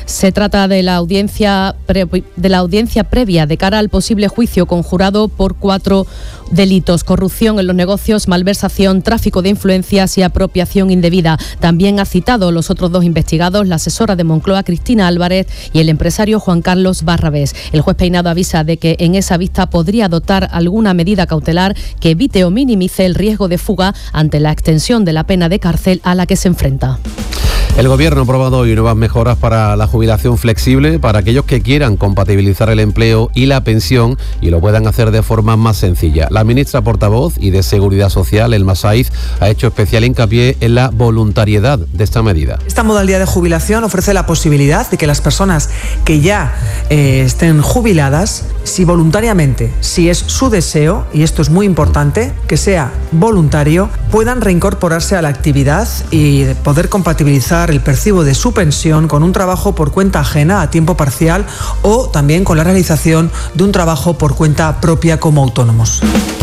Se trata de la audiencia previa de cara al posible juicio conjurado por 4 delitos: corrupción en los negocios, malversación, tráfico de influencias y apropiación indebida. También ha citado los otros 2 investigados, la asesora de Moncloa, Cristina Álvarez, y el empresario Juan Carlos Barrabés. El juez Peinado avisa de que en esa vista podría adoptar alguna medida cautelar que evite o minimice el riesgo de fuga ante la extensión de la pena de cárcel a la que se enfrenta. El Gobierno ha aprobado hoy nuevas mejoras para la jubilación flexible para aquellos que quieran compatibilizar el empleo y la pensión y lo puedan hacer de forma más sencilla. La ministra portavoz y de Seguridad Social, Elma Saiz, ha hecho especial hincapié en la voluntariedad de esta medida. Esta modalidad de jubilación ofrece la posibilidad de que las personas que ya estén jubiladas, si voluntariamente, si es su deseo, y esto es muy importante, que sea voluntario, puedan reincorporarse a la actividad y poder compatibilizar el percibo de su pensión con un trabajo por cuenta ajena a tiempo parcial o también con la realización de un trabajo por cuenta propia como autónomos.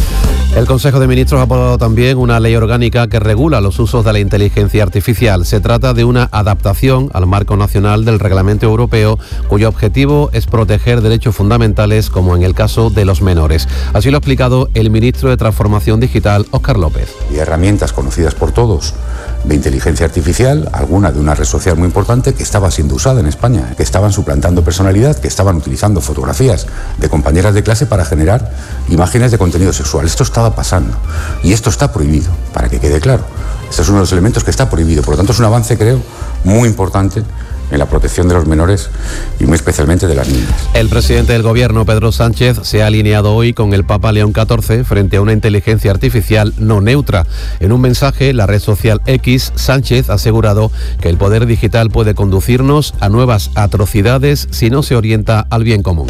El Consejo de Ministros ha aprobado también una ley orgánica que regula los usos de la inteligencia artificial. Se trata de una adaptación al marco nacional del Reglamento Europeo, cuyo objetivo es proteger derechos fundamentales, como en el caso de los menores. Así lo ha explicado el ministro de Transformación Digital, Óscar López. Y herramientas conocidas por todos de inteligencia artificial, alguna de una red social muy importante que estaba siendo usada en España, que estaban suplantando personalidad, que estaban utilizando fotografías de compañeras de clase para generar imágenes de contenido sexual. Esto estaba pasando y esto está prohibido, para que quede claro. Este es uno de los elementos que está prohibido. Por lo tanto, es un avance, creo, muy importante en la protección de los menores y muy especialmente de las niñas. El presidente del Gobierno, Pedro Sánchez, se ha alineado hoy con el Papa León XIV frente a una inteligencia artificial no neutra. En un mensaje, la red social X, Sánchez ha asegurado que el poder digital puede conducirnos a nuevas atrocidades si no se orienta al bien común.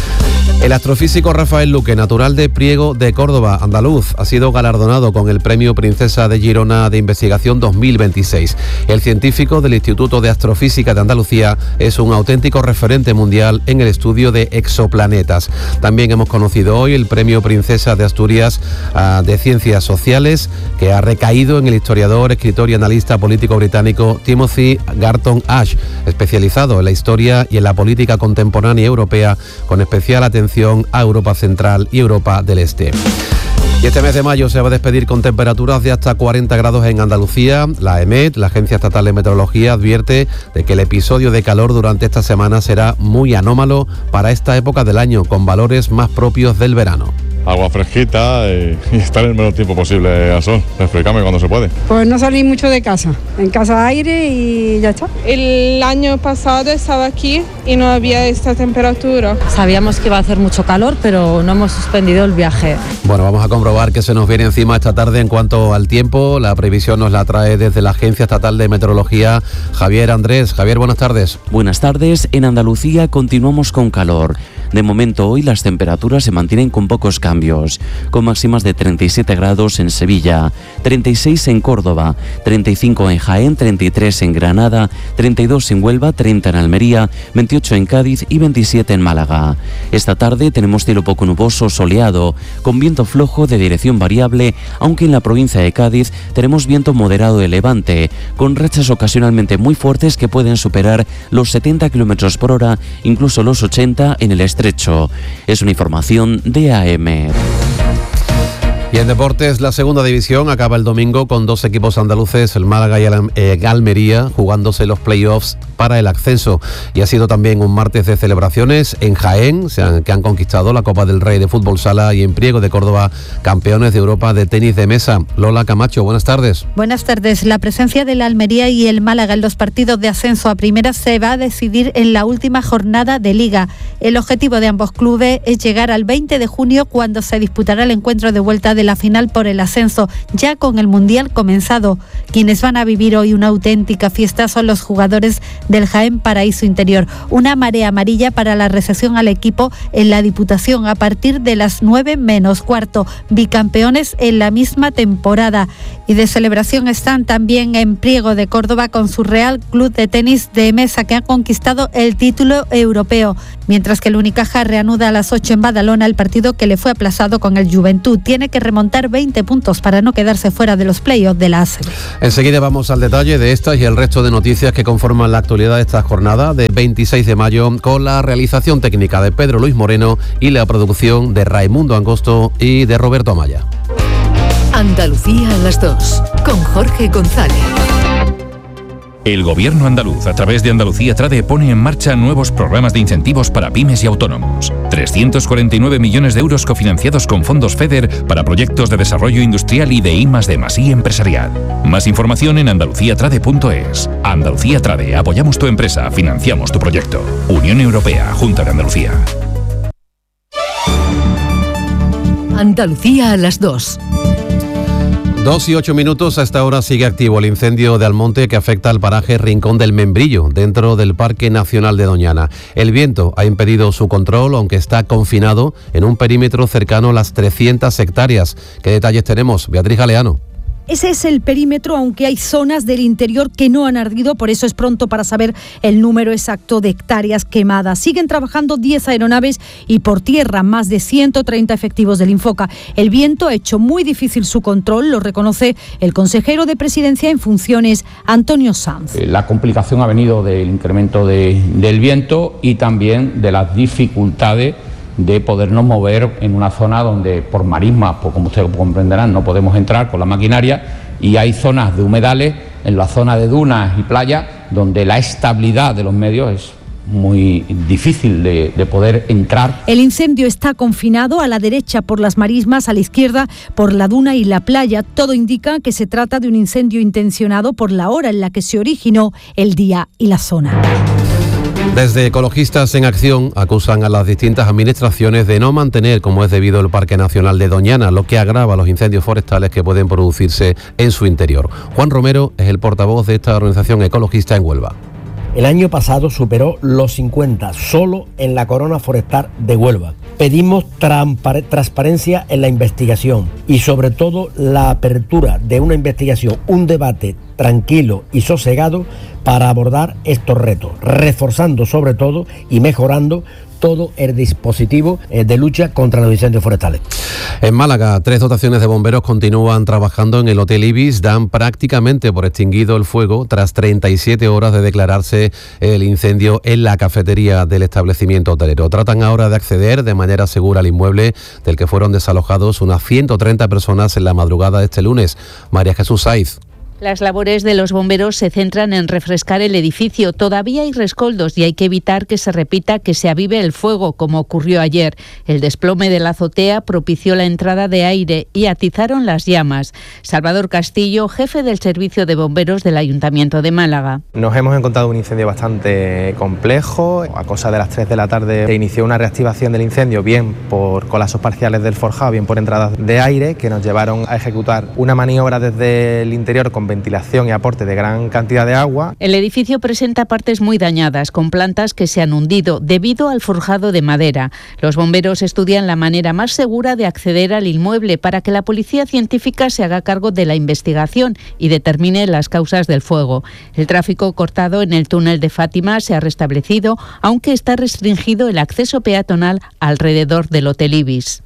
El astrofísico Rafael Luque, natural de Priego de Córdoba, andaluz, ha sido galardonado con el Premio Princesa de Girona de Investigación 2026. El científico del Instituto de Astrofísica de Andalucía es un auténtico referente mundial en el estudio de exoplanetas. También hemos conocido hoy el Premio Princesa de Asturias de Ciencias Sociales, que ha recaído en el historiador, escritor y analista político británico Timothy Garton Ash, especializado en la historia y en la política contemporánea europea, con especial atención a Europa Central y Europa del Este. Y este mes de mayo se va a despedir con temperaturas de hasta 40 grados en Andalucía. La EMET, la Agencia Estatal de Meteorología, advierte de que el episodio de calor durante esta semana será muy anómalo para esta época del año, con valores más propios del verano. Agua fresquita y estar el menor tiempo posible al sol, refrescarme cuando se puede. Pues no salí mucho de casa, en casa aire y ya está. El año pasado estaba aquí y no había esta temperatura. Sabíamos que iba a hacer mucho calor, pero no hemos suspendido el viaje. Bueno, vamos a comprobar qué se nos viene encima esta tarde en cuanto al tiempo. La previsión nos la trae desde la Agencia Estatal de Meteorología, Javier Andrés. Javier, buenas tardes. Buenas tardes. En Andalucía continuamos con calor. De momento hoy las temperaturas se mantienen con pocos cambios, con máximas de 37 grados en Sevilla, 36 en Córdoba, 35 en Jaén, 33 en Granada, 32 en Huelva, 30 en Almería, 28 en Cádiz y 27 en Málaga. Esta tarde tenemos cielo poco nuboso, soleado, con viento flojo de dirección variable, aunque en la provincia de Cádiz tenemos viento moderado de levante, con rachas ocasionalmente muy fuertes que pueden superar los 70 km por hora, incluso los 80 en el estrecho. Es una información de AM. Y en deportes, la segunda división acaba el domingo con 2 equipos andaluces, el Málaga y el Almería, jugándose los playoffs para el ascenso. Y ha sido también un martes de celebraciones en Jaén, que han conquistado la Copa del Rey de Fútbol Sala, y en Priego de Córdoba, campeones de Europa de tenis de mesa. Lola Camacho, buenas tardes. Buenas tardes. La presencia de la Almería y el Málaga en los partidos de ascenso a primera se va a decidir en la última jornada de Liga. El objetivo de ambos clubes es llegar al 20 de junio, cuando se disputará el encuentro de vuelta de la final por el ascenso, ya con el Mundial comenzado. Quienes van a vivir hoy una auténtica fiesta son los jugadores del Jaén Paraíso Interior. Una marea amarilla para la recepción al equipo en la Diputación a partir de las 9:45, bicampeones en la misma temporada. Y de celebración están también en Priego de Córdoba con su Real Club de Tenis de Mesa, que ha conquistado el título europeo, mientras que el Unicaja reanuda a las 8 en Badalona el partido que le fue aplazado con el Juventud. Tiene que remontar 20 puntos para no quedarse fuera de los playoffs de la ACB. Enseguida vamos al detalle de estas y el resto de noticias que conforman la actualidad de esta jornada de 26 de mayo con la realización técnica de Pedro Luis Moreno y la producción de Raimundo Angosto y de Roberto Amaya. Andalucía a las 2, con Jorge González. El Gobierno andaluz, a través de Andalucía Trade, pone en marcha nuevos programas de incentivos para pymes y autónomos. 349 millones de euros cofinanciados con fondos FEDER para proyectos de desarrollo industrial y de I+D+I empresarial. Más información en andaluciatrade.es. Andalucía Trade, apoyamos tu empresa, financiamos tu proyecto. Unión Europea, Junta de Andalucía. Andalucía a las 2. 2 y 8 minutos, a esta hora sigue activo el incendio de Almonte que afecta al paraje Rincón del Membrillo, dentro del Parque Nacional de Doñana. El viento ha impedido su control, aunque está confinado en un perímetro cercano a las 300 hectáreas. ¿Qué detalles tenemos? Beatriz Galeano. Ese es el perímetro, aunque hay zonas del interior que no han ardido, por eso es pronto para saber el número exacto de hectáreas quemadas. Siguen trabajando 10 aeronaves y por tierra más de 130 efectivos del Infoca. El viento ha hecho muy difícil su control, lo reconoce el consejero de Presidencia en funciones, Antonio Sanz. La complicación ha venido del incremento del viento y también de las dificultades de podernos mover en una zona donde por marismas, pues como ustedes comprenderán, no podemos entrar con la maquinaria, y hay zonas de humedales en la zona de dunas y playas donde la estabilidad de los medios es muy difícil de poder entrar. El incendio está confinado a la derecha por las marismas, a la izquierda por la duna y la playa. Todo indica que se trata de un incendio intencionado por la hora en la que se originó, el día y la zona. Desde Ecologistas en Acción acusan a las distintas administraciones de no mantener como es debido el Parque Nacional de Doñana, lo que agrava los incendios forestales que pueden producirse en su interior. Juan Romero es el portavoz de esta organización ecologista en Huelva. El año pasado superó los 50 solo en la corona forestal de Huelva. Pedimos transparencia en la investigación y sobre todo la apertura de una investigación, un debate tranquilo y sosegado para abordar estos retos, reforzando sobre todo y mejorando todo el dispositivo de lucha contra los incendios forestales. En Málaga, 3 dotaciones de bomberos continúan trabajando en el Hotel Ibis, dan prácticamente por extinguido el fuego tras 37 horas de declararse el incendio en la cafetería del establecimiento hotelero. Tratan ahora de acceder de manera segura al inmueble del que fueron desalojados unas 130 personas en la madrugada de este lunes. María Jesús Saiz. Las labores de los bomberos se centran en refrescar el edificio. Todavía hay rescoldos y hay que evitar que se repita, que se avive el fuego, como ocurrió ayer. El desplome de la azotea propició la entrada de aire y atizaron las llamas. Salvador Castillo, jefe del Servicio de Bomberos del Ayuntamiento de Málaga. Nos hemos encontrado un incendio bastante complejo. A cosa de las 3 de la tarde se inició una reactivación del incendio, bien por colapsos parciales del forjado, bien por entradas de aire, que nos llevaron a ejecutar una maniobra desde el interior con ventilación y aporte de gran cantidad de agua. El edificio presenta partes muy dañadas, con plantas que se han hundido debido al forjado de madera. Los bomberos estudian la manera más segura de acceder al inmueble para que la policía científica se haga cargo de la investigación y determine las causas del fuego. El tráfico cortado en el túnel de Fátima se ha restablecido, aunque está restringido el acceso peatonal alrededor del Hotel Ibis.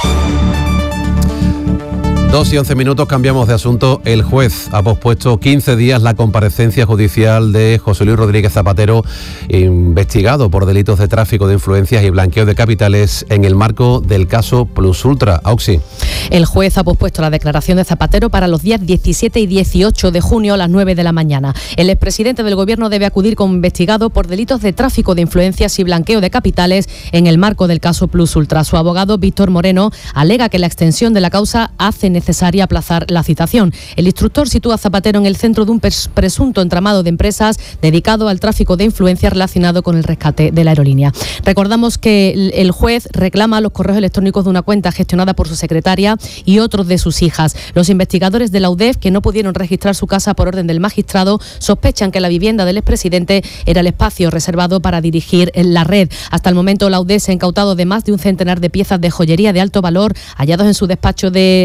2 y 11 minutos, cambiamos de asunto. El juez ha pospuesto 15 días la comparecencia judicial de José Luis Rodríguez Zapatero, investigado por delitos de tráfico de influencias y blanqueo de capitales en el marco del caso Plus Ultra. Auxi. El juez ha pospuesto la declaración de Zapatero para los días 17 y 18 de junio a las 9 de la mañana. El expresidente del Gobierno debe acudir como investigado por delitos de tráfico de influencias y blanqueo de capitales en el marco del caso Plus Ultra. Su abogado, Víctor Moreno, alega que la extensión de la causa hace necesaria aplazar la citación. El instructor sitúa a Zapatero en el centro de un presunto entramado de empresas dedicado al tráfico de influencias relacionado con el rescate de la aerolínea. Recordamos que el juez reclama los correos electrónicos de una cuenta gestionada por su secretaria y otros de sus hijas. Los investigadores de la UDEF, que no pudieron registrar su casa por orden del magistrado, sospechan que la vivienda del expresidente era el espacio reservado para dirigir la red. Hasta el momento, la UDEF se ha incautado de más de un centenar de piezas de joyería de alto valor hallados en su despacho en la calle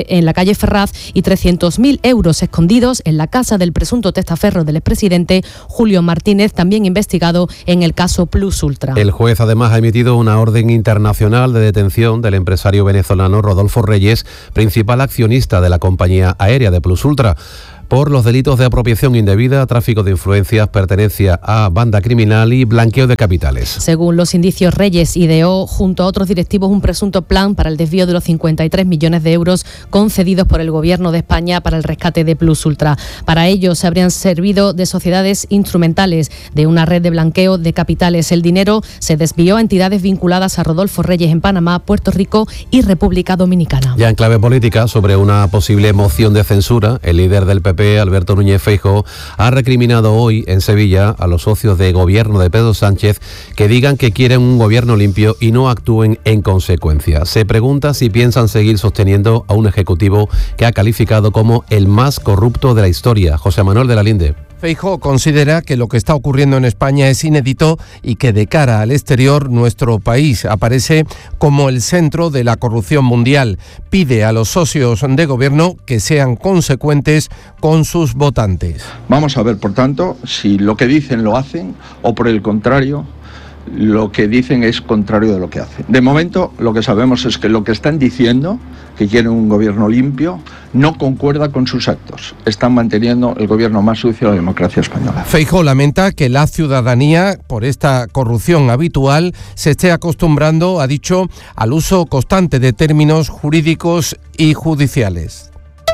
calle Ferraz y 300.000 euros escondidos en la casa del presunto testaferro del expresidente Julio Martínez, también investigado en el caso Plus Ultra. El juez además ha emitido una orden internacional de detención del empresario venezolano Rodolfo Reyes, principal accionista de la compañía aérea de Plus Ultra, por los delitos de apropiación indebida, tráfico de influencias, pertenencia a banda criminal y blanqueo de capitales. Según los indicios, Reyes ideó junto a otros directivos un presunto plan para el desvío de los 53 millones de euros concedidos por el Gobierno de España para el rescate de Plus Ultra. Para ello se habrían servido de sociedades instrumentales de una red de blanqueo de capitales. El dinero se desvió a entidades vinculadas a Rodolfo Reyes en Panamá, Puerto Rico y República Dominicana. Ya en clave política, sobre una posible moción de censura, el líder del PP, Alberto Núñez Feijóo, ha recriminado hoy en Sevilla a los socios de gobierno de Pedro Sánchez que digan que quieren un gobierno limpio y no actúen en consecuencia. Se pregunta si piensan seguir sosteniendo a un ejecutivo que ha calificado como el más corrupto de la historia. José Manuel de la Linde. Feijóo considera que lo que está ocurriendo en España es inédito y que de cara al exterior nuestro país aparece como el centro de la corrupción mundial. Pide a los socios de gobierno que sean consecuentes con sus votantes. Vamos a ver, por tanto, si lo que dicen lo hacen o por el contrario, lo que dicen es contrario de lo que hacen. De momento, lo que sabemos es que lo que están diciendo, que quieren un gobierno limpio, no concuerda con sus actos. Están manteniendo el gobierno más sucio de la democracia española. Feijóo lamenta que la ciudadanía, por esta corrupción habitual, se esté acostumbrando, ha dicho, al uso constante de términos jurídicos y judiciales.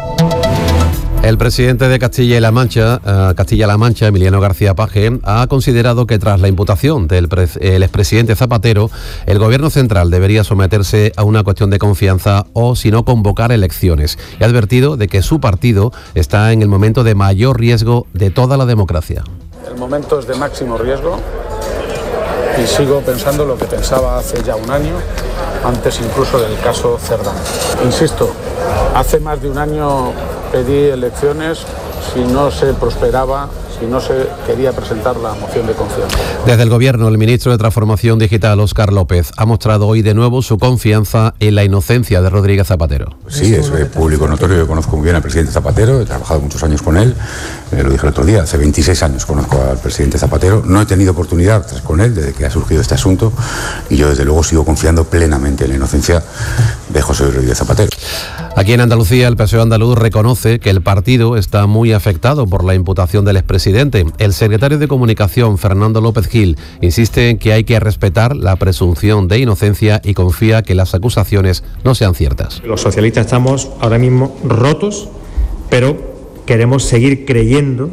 El presidente de Castilla-La Mancha, Emiliano García Paje, ha considerado que tras la imputación del expresidente Zapatero, el gobierno central debería someterse a una cuestión de confianza o, si no, convocar elecciones. Y ha advertido de que su partido está en el momento de mayor riesgo de toda la democracia. El momento es de máximo riesgo y sigo pensando lo que pensaba hace ya un año, antes incluso del caso Cerdán. Insisto, hace más de un año pedí elecciones si no se prosperaba, si no se quería presentar la moción de confianza. Desde el Gobierno, el ministro de Transformación Digital, Óscar López, ha mostrado hoy de nuevo su confianza en la inocencia de Rodríguez Zapatero. Sí, es público notorio, yo conozco muy bien al presidente Zapatero, he trabajado muchos años con él, lo dije el otro día, hace 26 años conozco al presidente Zapatero, no he tenido oportunidad con él desde que ha surgido este asunto y yo desde luego sigo confiando plenamente en la inocencia de José Rodríguez Zapatero. Aquí en Andalucía, el PSOE andaluz reconoce que el partido está muy afectado por la imputación del expresidente. El secretario de Comunicación, Fernando López Gil, insiste en que hay que respetar la presunción de inocencia y confía que las acusaciones no sean ciertas. Los socialistas estamos ahora mismo rotos, pero queremos seguir creyendo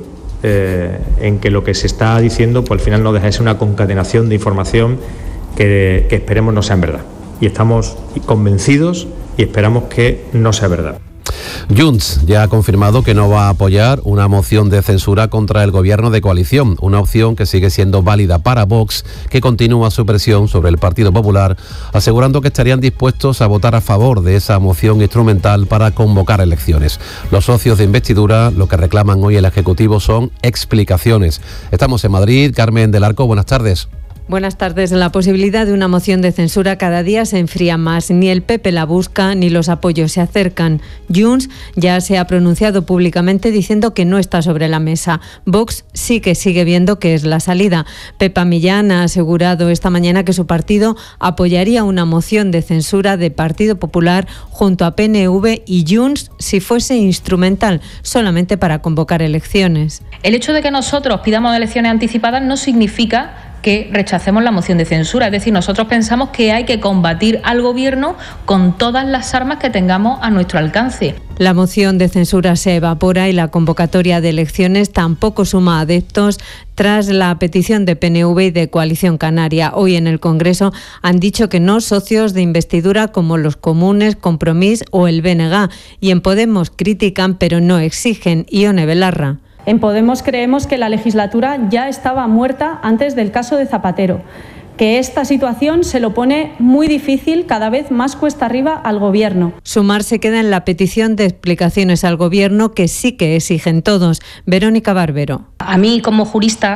en que lo que se está diciendo pues al final no deja de ser una concatenación de información que esperemos no sean verdad. Y estamos convencidos y esperamos que no sea verdad. Junts ya ha confirmado que no va a apoyar una moción de censura contra el gobierno de coalición, una opción que sigue siendo válida para Vox, que continúa su presión sobre el Partido Popular, asegurando que estarían dispuestos a votar a favor de esa moción instrumental para convocar elecciones. Los socios de investidura lo que reclaman hoy el Ejecutivo son explicaciones. Estamos en Madrid. Carmen del Arco, buenas tardes. Buenas tardes. La posibilidad de una moción de censura cada día se enfría más. Ni el PP la busca ni los apoyos se acercan. Junts ya se ha pronunciado públicamente diciendo que no está sobre la mesa. Vox sí que sigue viendo que es la salida. Pepa Millán ha asegurado esta mañana que su partido apoyaría una moción de censura de Partido Popular junto a PNV y Junts si fuese instrumental, solamente para convocar elecciones. El hecho de que nosotros pidamos elecciones anticipadas no significa que rechacemos la moción de censura. Es decir, nosotros pensamos que hay que combatir al gobierno con todas las armas que tengamos a nuestro alcance. La moción de censura se evapora y la convocatoria de elecciones tampoco suma adeptos tras la petición de PNV y de Coalición Canaria. Hoy en el Congreso han dicho que no socios de investidura como los Comunes, Compromís o el BNG. Y en Podemos critican pero no exigen. Ione Belarra. En Podemos creemos que la legislatura ya estaba muerta antes del caso de Zapatero, que esta situación se lo pone muy difícil, cada vez más cuesta arriba al Gobierno. Sumar se queda en la petición de explicaciones al Gobierno que sí que exigen todos. Verónica Barbero. A mí como jurista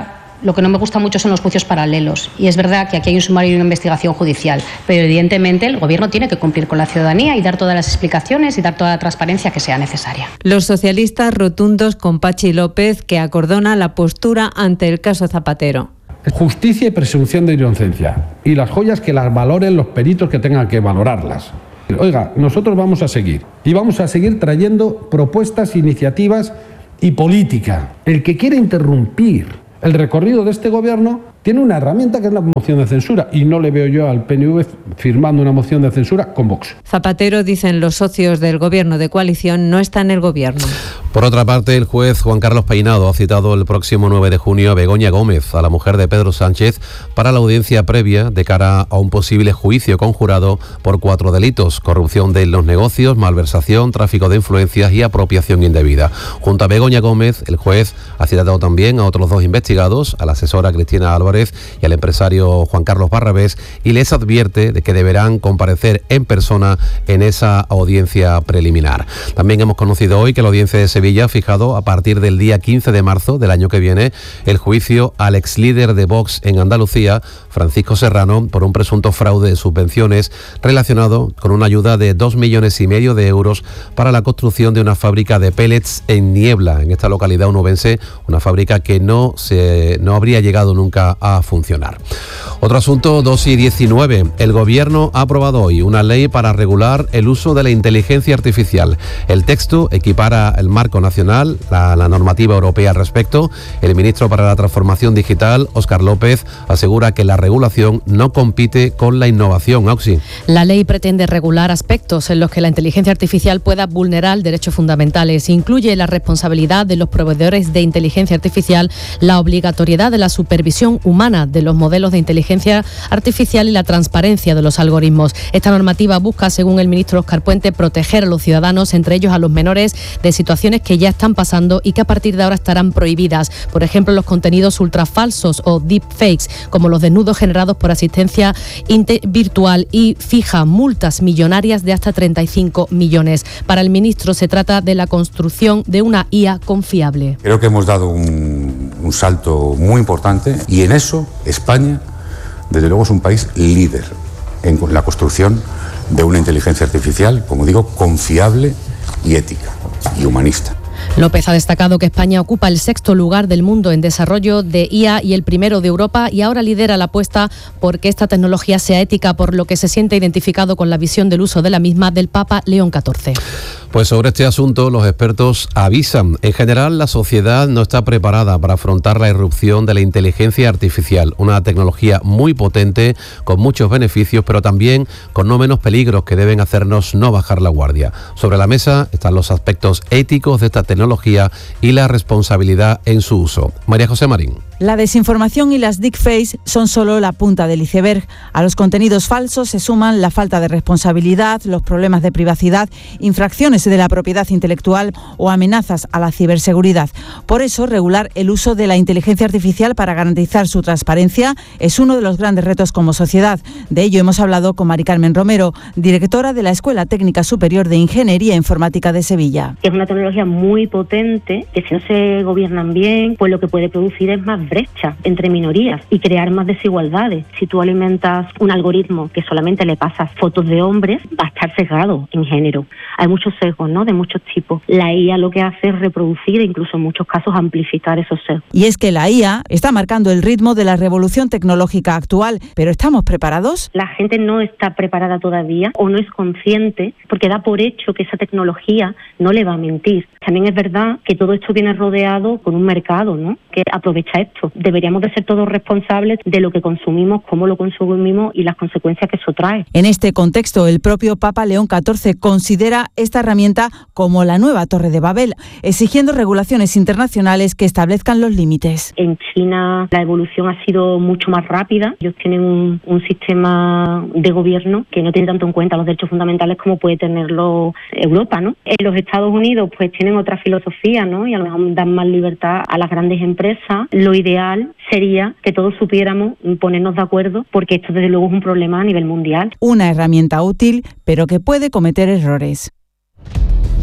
Lo que no me gusta mucho son los juicios paralelos. Y es verdad que aquí hay un sumario y una investigación judicial, pero evidentemente el Gobierno tiene que cumplir con la ciudadanía y dar todas las explicaciones y dar toda la transparencia que sea necesaria. Los socialistas rotundos con Pachi López, que acordona la postura ante el caso Zapatero. Justicia y presunción de inocencia. Y las joyas que las valoren los peritos que tengan que valorarlas. Oiga, nosotros vamos a seguir. Y vamos a seguir trayendo propuestas, iniciativas y política. El que quiere interrumpir el recorrido de este Gobierno tiene una herramienta que es la moción de censura y no le veo yo al PNV firmando una moción de censura con Vox. Zapatero, dicen los socios del Gobierno de coalición, no está en el Gobierno. Por otra parte, el juez Juan Carlos Peinado ha citado el próximo 9 de junio a Begoña Gómez, a la mujer de Pedro Sánchez, para la audiencia previa de cara a un posible juicio conjurado por 4 delitos: corrupción de los negocios, malversación, tráfico de influencias y apropiación indebida. Junto a Begoña Gómez, el juez ha citado también a otros 2 investigados, a la asesora Cristina Álvarez y al empresario Juan Carlos Barrabés, y les advierte de que deberán comparecer en persona en esa audiencia preliminar. También hemos conocido hoy que la audiencia de Sevilla ha fijado a partir del día 15 de marzo del año que viene el juicio al exlíder de Vox en Andalucía, Francisco Serrano, por un presunto fraude de subvenciones relacionado con una ayuda de 2,5 millones de euros para la construcción de una fábrica de pellets en Niebla, en esta localidad onubense, una fábrica que no habría llegado nunca a funcionar. Otro asunto, 2:19. El Gobierno ha aprobado hoy una ley para regular el uso de la inteligencia artificial. El texto equipara el marco nacional, la normativa europea al respecto. El ministro para la Transformación Digital, Óscar López, asegura que la regulación no compite con la innovación. Auxi. La ley pretende regular aspectos en los que la inteligencia artificial pueda vulnerar derechos fundamentales. Incluye la responsabilidad de los proveedores de inteligencia artificial, la obligatoriedad de la supervisión humana de los modelos de inteligencia artificial y la transparencia de los algoritmos. Esta normativa busca, según el ministro Óscar Puente, proteger a los ciudadanos, entre ellos a los menores, de situaciones que ya están pasando y que a partir de ahora estarán prohibidas. Por ejemplo, los contenidos ultrafalsos o deepfakes, como los desnudos generados por asistencia virtual, y fija multas millonarias de hasta 35 millones. Para el ministro se trata de la construcción de una IA confiable. Creo que hemos dado un salto muy importante y en eso España, desde luego, es un país líder en la construcción de una inteligencia artificial, como digo, confiable y ética y humanista. López ha destacado que España ocupa el 6º lugar del mundo en desarrollo de IA y el 1º de Europa, y ahora lidera la apuesta por que esta tecnología sea ética, por lo que se siente identificado con la visión del uso de la misma del Papa León XIV. Pues sobre este asunto los expertos avisan. En general, la sociedad no está preparada para afrontar la irrupción de la inteligencia artificial, una tecnología muy potente, con muchos beneficios, pero también con no menos peligros que deben hacernos no bajar la guardia. Sobre la mesa están los aspectos éticos de esta tecnología y la responsabilidad en su uso. María José Marín. La desinformación y las deepfakes son solo la punta del iceberg. A los contenidos falsos se suman la falta de responsabilidad, los problemas de privacidad, infracciones de la propiedad intelectual o amenazas a la ciberseguridad. Por eso, regular el uso de la inteligencia artificial para garantizar su transparencia es uno de los grandes retos como sociedad. De ello hemos hablado con Mari Carmen Romero, directora de la Escuela Técnica Superior de Ingeniería Informática de Sevilla. Es una tecnología muy potente que, si no se gobiernan bien, pues lo que puede producir es más brecha entre minorías y crear más desigualdades. Si tú alimentas un algoritmo que solamente le pasas fotos de hombres, va a estar sesgado en género. Hay muchos sesgos, ¿no?, de muchos tipos. La IA lo que hace es reproducir e incluso en muchos casos amplificar esos sesgos. Y es que la IA está marcando el ritmo de la revolución tecnológica actual, pero ¿estamos preparados? La gente no está preparada todavía o no es consciente, porque da por hecho que esa tecnología no le va a mentir. También es verdad que todo esto viene rodeado con un mercado, ¿no?, que aprovecha esto. Deberíamos de ser todos responsables de lo que consumimos, cómo lo consumimos y las consecuencias que eso trae. En este contexto, el propio Papa León XIV considera esta herramienta como la nueva Torre de Babel, exigiendo regulaciones internacionales que establezcan los límites. En China la evolución ha sido mucho más rápida. Ellos tienen un sistema de gobierno que no tiene tanto en cuenta los derechos fundamentales como puede tenerlo Europa, ¿no? En los Estados Unidos pues tienen otra filosofía, ¿no?, y a lo mejor dan más libertad a las grandes empresas. Lo ideal sería que todos supiéramos ponernos de acuerdo, porque esto desde luego es un problema a nivel mundial. Una herramienta útil, pero que puede cometer errores.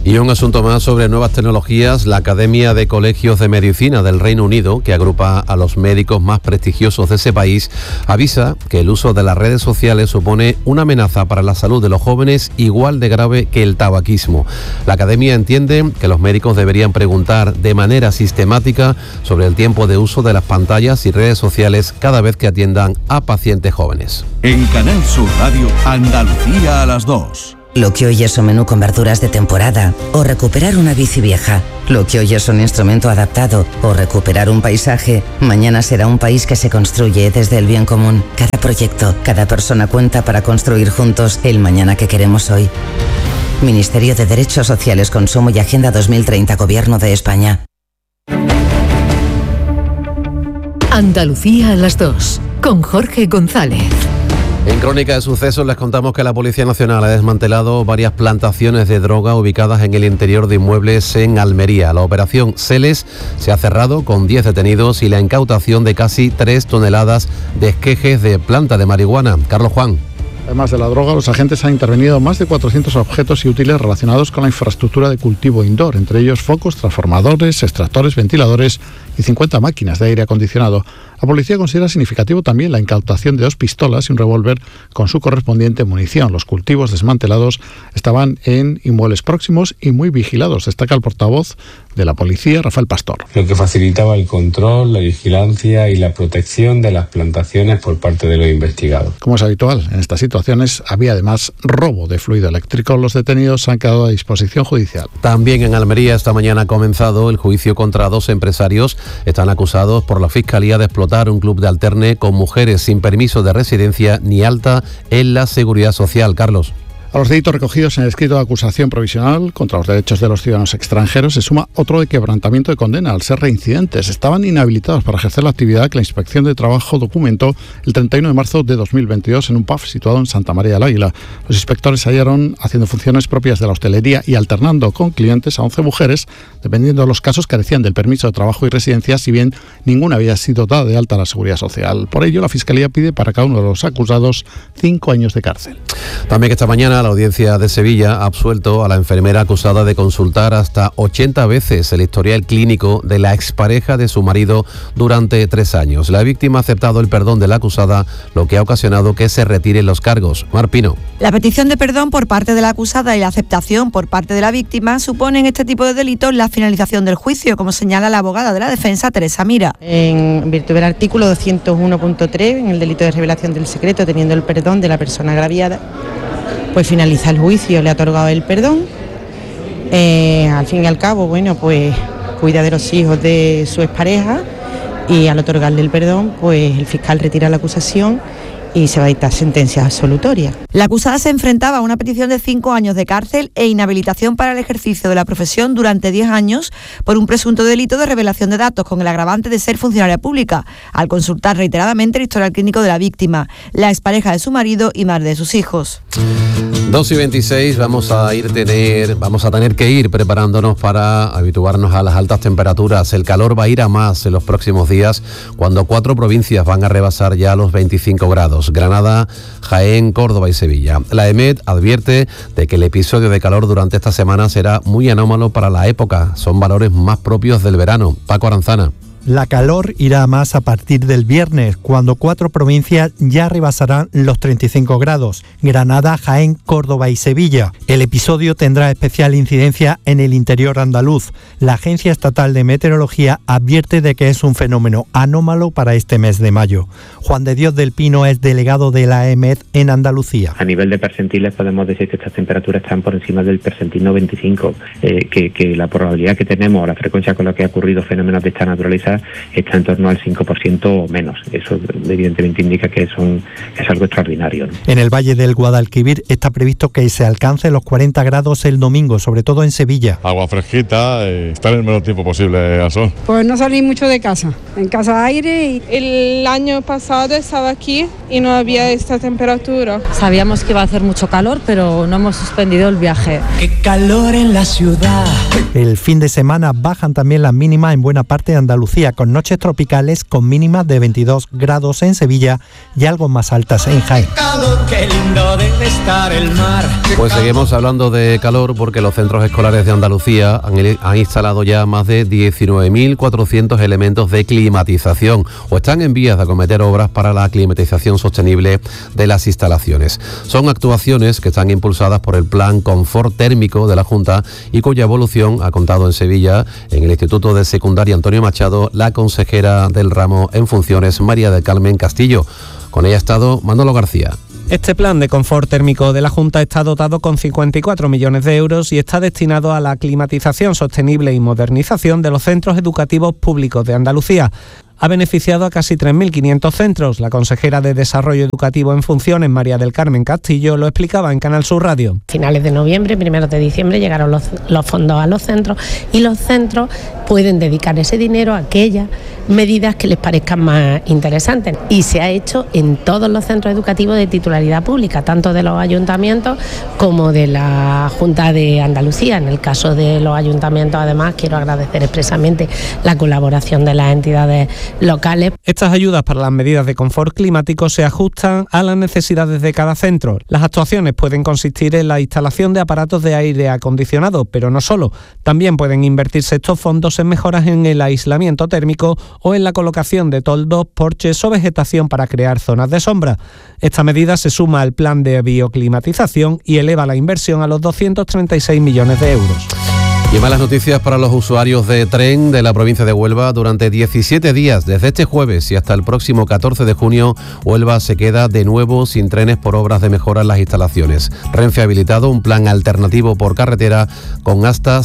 Y un asunto más sobre nuevas tecnologías. La Academia de Colegios de Medicina del Reino Unido, que agrupa a los médicos más prestigiosos de ese país, avisa que el uso de las redes sociales supone una amenaza para la salud de los jóvenes igual de grave que el tabaquismo. La Academia entiende que los médicos deberían preguntar de manera sistemática sobre el tiempo de uso de las pantallas y redes sociales cada vez que atiendan a pacientes jóvenes. En Canal Sur Radio, Andalucía a las 2. Lo que hoy es un menú con verduras de temporada o recuperar una bici vieja. Lo que hoy es un instrumento adaptado o recuperar un paisaje, mañana será un país que se construye desde el bien común. Cada proyecto, cada persona cuenta para construir juntos el mañana que queremos hoy. Ministerio de Derechos Sociales, Consumo y Agenda 2030, Gobierno de España. Andalucía a las 2, con Jorge González. En Crónica de Sucesos les contamos que la Policía Nacional ha desmantelado varias plantaciones de droga ubicadas en el interior de inmuebles en Almería. La operación Celes se ha cerrado con 10 detenidos y la incautación de casi 3 toneladas de esquejes de planta de marihuana. Carlos Juan. Además de la droga, los agentes han intervenido más de 400 objetos y útiles relacionados con la infraestructura de cultivo indoor, entre ellos focos, transformadores, extractores, ventiladores y 50 máquinas de aire acondicionado. La policía considera significativo también la incautación de 2 pistolas y un revólver con su correspondiente munición. Los cultivos desmantelados estaban en inmuebles próximos y muy vigilados, destaca el portavoz de la policía, Rafael Pastor. Lo que facilitaba el control, la vigilancia y la protección de las plantaciones por parte de los investigados. Como es habitual en estas situaciones, había además robo de fluido eléctrico. Los detenidos han quedado a disposición judicial. También en Almería esta mañana ha comenzado el juicio contra 2 empresarios. Están acusados por la Fiscalía de explotar un club de alterne con mujeres sin permiso de residencia ni alta en la Seguridad Social. Carlos. A los delitos recogidos en el escrito de acusación provisional contra los derechos de los ciudadanos extranjeros se suma otro de quebrantamiento de condena al ser reincidentes. Estaban inhabilitados para ejercer la actividad que la Inspección de Trabajo documentó el 31 de marzo de 2022 en un pub situado en Santa María del Águila. Los inspectores hallaron haciendo funciones propias de la hostelería y alternando con clientes a 11 mujeres, dependiendo de los casos, carecían del permiso de trabajo y residencia, si bien ninguna había sido dada de alta a la Seguridad Social. Por ello, la Fiscalía pide para cada uno de los acusados 5 años de cárcel. También que esta mañana la Audiencia de Sevilla ha absuelto a la enfermera acusada de consultar hasta 80 veces el historial clínico de la expareja de su marido durante 3 años. La víctima ha aceptado el perdón de la acusada, lo que ha ocasionado que se retiren los cargos. Mar Pino. La petición de perdón por parte de la acusada y la aceptación por parte de la víctima suponen este tipo de delitos la finalización del juicio, como señala la abogada de la defensa, Teresa Mira. En virtud del artículo 201.3, en el delito de revelación del secreto, teniendo el perdón de la persona agraviada, pues finaliza el juicio, le ha otorgado el perdón. Al fin y al cabo, bueno, pues cuida de los hijos de su expareja y al otorgarle el perdón, pues el fiscal retira la acusación y se va a dictar sentencia absolutoria. La acusada se enfrentaba a una petición de 5 años de cárcel e inhabilitación para el ejercicio de la profesión durante 10 años por un presunto delito de revelación de datos con el agravante de ser funcionaria pública, al consultar reiteradamente el historial clínico de la víctima, la expareja de su marido y madre de sus hijos. 2:26, vamos a tener que ir preparándonos para habituarnos a las altas temperaturas. El calor va a ir a más en los próximos días, cuando 4 provincias van a rebasar ya los 25 grados: Granada, Jaén, Córdoba y Sevilla. La EMET advierte de que el episodio de calor durante esta semana será muy anómalo para la época. Son valores más propios del verano. Paco Aranzana. La calor irá más a partir del viernes, cuando 4 provincias ya rebasarán los 35 grados: Granada, Jaén, Córdoba y Sevilla. El episodio tendrá especial incidencia en el interior andaluz. La Agencia Estatal de Meteorología advierte de que es un fenómeno anómalo para este mes de mayo. Juan de Dios del Pino es delegado de la EMET en Andalucía. A nivel de percentiles podemos decir que estas temperaturas están por encima del percentil 95, que la probabilidad que tenemos, la frecuencia con la que ha ocurrido fenómenos de esta naturaleza está en torno al 5% o menos. Eso evidentemente indica que es algo extraordinario, ¿no? En el Valle del Guadalquivir está previsto que se alcance los 40 grados el domingo, sobre todo en Sevilla. Agua fresquita, estar el menor tiempo posible al sol. Pues no salí mucho de casa, en casa aire. El año pasado estaba aquí y no había esta temperatura. Sabíamos que iba a hacer mucho calor, pero no hemos suspendido el viaje. ¡Qué calor en la ciudad! El fin de semana bajan también las mínimas en buena parte de Andalucía. Andalucía, con noches tropicales con mínimas de 22 grados en Sevilla y algo más altas en Jaén. Qué lindo debe estar el mar. Pues seguimos hablando de calor porque los centros escolares de Andalucía han instalado ya más de 19.400 elementos de climatización o están en vías de acometer obras para la climatización sostenible de las instalaciones. Son actuaciones que están impulsadas por el Plan Confort Térmico de la Junta y cuya evolución ha contado en Sevilla, en el Instituto de Secundaria Antonio Machado, la consejera del ramo en funciones, María del Carmen Castillo. Con ella ha estado Manolo García. Este plan de confort térmico de la Junta está dotado con 54 millones de euros y está destinado a la climatización sostenible y modernización de los centros educativos públicos de Andalucía. Ha beneficiado a casi 3.500 centros. La consejera de Desarrollo Educativo en funciones, María del Carmen Castillo, lo explicaba en Canal Sur Radio. Finales de noviembre, primeros de diciembre llegaron los fondos a los centros y los centros pueden dedicar ese dinero a aquellas medidas que les parezcan más interesantes. Y se ha hecho en todos los centros educativos de titularidad pública, tanto de los ayuntamientos como de la Junta de Andalucía. En el caso de los ayuntamientos, además, quiero agradecer expresamente la colaboración de las entidades locales. Estas ayudas para las medidas de confort climático se ajustan a las necesidades de cada centro. Las actuaciones pueden consistir en la instalación de aparatos de aire acondicionado, pero no solo. También pueden invertirse estos fondos en mejoras en el aislamiento térmico o en la colocación de toldos, porches o vegetación para crear zonas de sombra. Esta medida se suma al plan de bioclimatización y eleva la inversión a los 236 millones de euros. Y malas noticias para los usuarios de tren de la provincia de Huelva. Durante 17 días, desde este jueves y hasta el próximo 14 de junio, Huelva se queda de nuevo sin trenes por obras de mejora en las instalaciones. Renfe ha habilitado un plan alternativo por carretera con hasta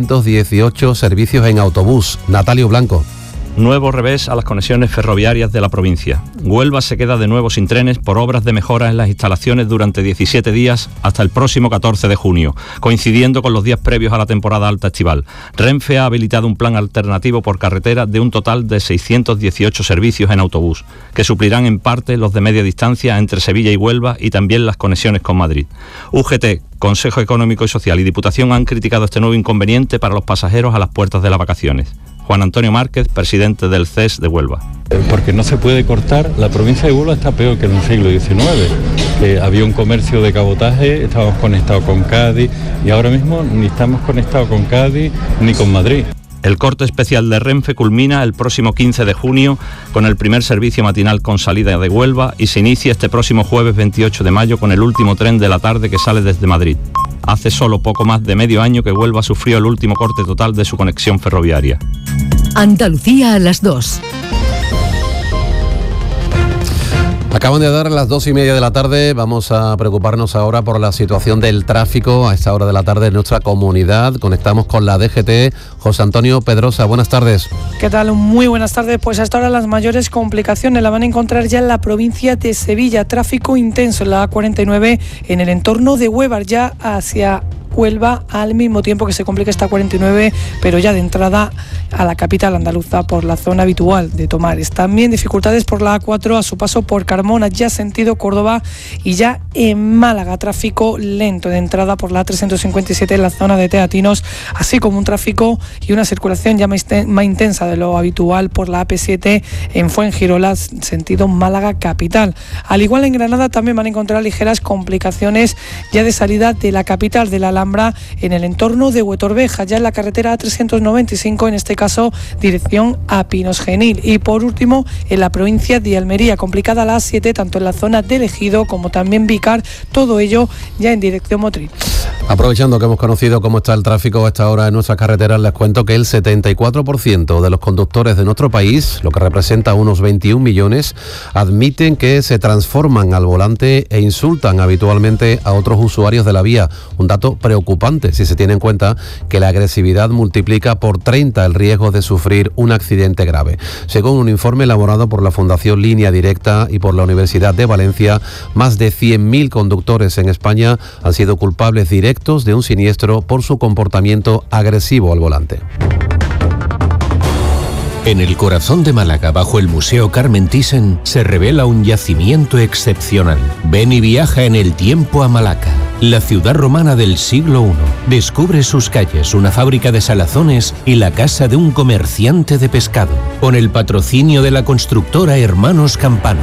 618 servicios en autobús. Natalio Blanco. Nuevo revés a las conexiones ferroviarias de la provincia. Huelva se queda de nuevo sin trenes por obras de mejora en las instalaciones durante 17 días hasta el próximo 14 de junio, coincidiendo con los días previos a la temporada alta estival. Renfe ha habilitado un plan alternativo por carretera de un total de 618 servicios en autobús, que suplirán en parte los de media distancia entre Sevilla y Huelva y también las conexiones con Madrid. UGT, Consejo Económico y Social y Diputación han criticado este nuevo inconveniente para los pasajeros a las puertas de las vacaciones. Juan Antonio Márquez, presidente del CES de Huelva. Porque no se puede cortar, la provincia de Huelva está peor que en el siglo XIX, que había un comercio de cabotaje, estábamos conectados con Cádiz y ahora mismo ni estamos conectados con Cádiz ni con Madrid. El corte especial de Renfe culmina el próximo 15 de junio con el primer servicio matinal con salida de Huelva y se inicia este próximo jueves 28 de mayo con el último tren de la tarde que sale desde Madrid. Hace solo poco más de medio año que Huelva sufrió el último corte total de su conexión ferroviaria. Andalucía a las 2. Acaban de dar las 2:30 de la tarde. Vamos a preocuparnos ahora por la situación del tráfico a esta hora de la tarde en nuestra comunidad. Conectamos con la DGT. José Antonio Pedrosa, buenas tardes. ¿Qué tal? Muy buenas tardes. Pues hasta ahora las mayores complicaciones la van a encontrar ya en la provincia de Sevilla. Tráfico intenso en la A49 en el entorno de Huevar, ya hacia Huelva, al mismo tiempo que se complica esta 49, pero ya de entrada a la capital andaluza por la zona habitual de Tomares. También dificultades por la A4 a su paso por Carmona, ya sentido Córdoba, y ya en Málaga tráfico lento de entrada por la A357 en la zona de Teatinos, así como un tráfico y una circulación ya más intensa de lo habitual por la AP7 en Fuengirola, sentido Málaga capital. Al igual en Granada también van a encontrar ligeras complicaciones ya de salida de la capital de la Alhambra en el entorno de Huetorveja, ya en la carretera A395, en este caso dirección a Pinos Genil. Y por último, en la provincia de Almería, complicada la A7, tanto en la zona de Ejido como también Vícar, todo ello ya en dirección Motril. Aprovechando que hemos conocido cómo está el tráfico a esta hora en nuestras carreteras, les cuento que el 74% de los conductores de nuestro país, lo que representa unos 21 millones, admiten que se transforman al volante e insultan habitualmente a otros usuarios de la vía. Un dato preocupante si se tiene en cuenta que la agresividad multiplica por 30 el riesgo de sufrir un accidente grave. Según un informe elaborado por la Fundación Línea Directa y por la Universidad de Valencia, más de 100.000 conductores en España han sido culpables directos de un siniestro por su comportamiento agresivo al volante. En el corazón de Málaga, bajo el Museo Carmen Thyssen, se revela un yacimiento excepcional. Ven y viaja en el tiempo a Malaca. la ciudad romana del siglo I. Descubre sus calles, una fábrica de salazones y la casa de un comerciante de pescado, con el patrocinio de la constructora Hermanos Campano.